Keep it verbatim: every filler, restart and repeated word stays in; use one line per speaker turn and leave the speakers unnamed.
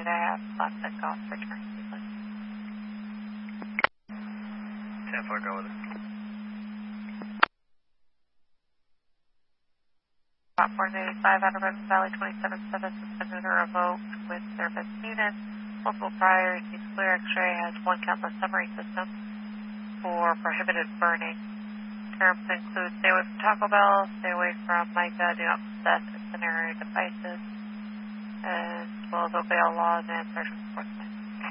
unit, I have plastic golf return.
ten four, go with it.
Platform eighty-five out of Ribbon Valley twenty-seven seven suspended or revoked with service needed. Multiple prior, needs clear x-ray, has one countless summary system for prohibited burning. Terms include stay away from Taco Bell, stay away from Mica, do not possess incendiary devices, as well as obey all laws and search enforcement.